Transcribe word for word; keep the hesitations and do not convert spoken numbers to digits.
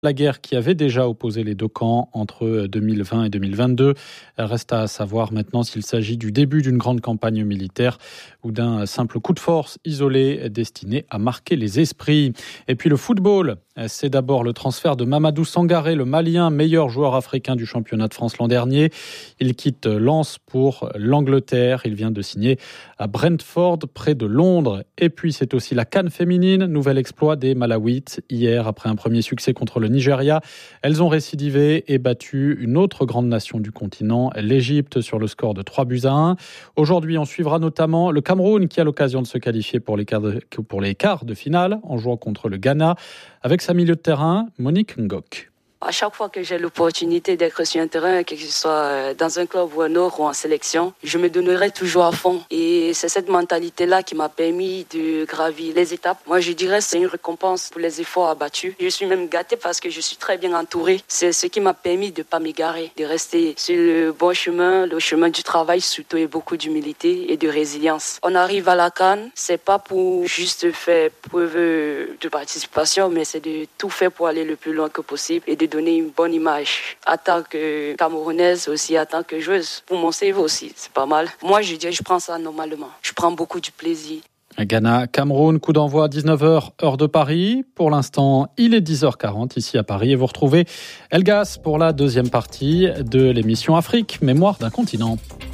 La guerre qui avait déjà opposé les deux camps entre deux mille vingt et deux mille vingt-deux. Reste à savoir maintenant s'il s'agit du début d'une grande campagne militaire ou d'un simple coup de force isolé destiné à marquer les esprits. Et puis le football, c'est d'abord le transfert de Mamadou Sangaré, le Malien, meilleur joueur africain du championnat de France l'an dernier. Il quitte Lens pour l'Angleterre. Il vient de signer à Brentford, près de Londres. Et puis c'est aussi la CAN féminine, nouvel exploit des Malawites hier après un premier succès contre le Nigeria. Elles ont récidivé et battu une autre grande nation du continent, l'Égypte, sur le score de trois buts à un. Aujourd'hui, on suivra notamment le Cameroun qui a l'occasion de se qualifier pour les quarts de, pour les quarts de finale en jouant contre le Ghana avec sa milieu de terrain, Monique Ngok. À chaque fois que j'ai l'opportunité d'être sur un terrain, que ce soit dans un club ou un autre ou en sélection, je me donnerai toujours à fond. Et c'est cette mentalité-là qui m'a permis de gravir les étapes. Moi, je dirais que c'est une récompense pour les efforts abattus. Je suis même gâté parce que je suis très bien entouré. C'est ce qui m'a permis de ne pas m'égarer, de rester sur le bon chemin, le chemin du travail, surtout et beaucoup d'humilité et de résilience. On arrive à la CAN, c'est pas pour juste faire preuve de participation, mais c'est de tout faire pour aller le plus loin que possible et de donner une bonne image en tant que Camerounaise aussi, en tant que joueuse. Pour mon C V aussi, c'est pas mal. Moi, je dis, je prends ça normalement. Je prends beaucoup du plaisir. Ghana, Cameroun, coup d'envoi à dix-neuf heures, heure de Paris. Pour l'instant, il est dix heures quarante ici à Paris et vous retrouvez Elgas pour la deuxième partie de l'émission Afrique, mémoire d'un continent.